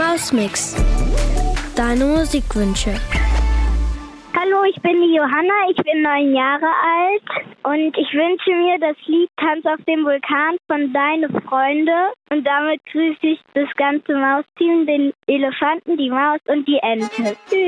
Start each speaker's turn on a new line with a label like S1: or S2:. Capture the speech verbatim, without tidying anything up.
S1: Mausmix. Deine Musikwünsche.
S2: Hallo, ich bin die Johanna, ich bin neun Jahre alt und ich wünsche mir das Lied Tanz auf dem Vulkan von Deine Freunde. Und damit grüße ich das ganze Mausteam, den Elefanten, die Maus und die Ente. Tschüss.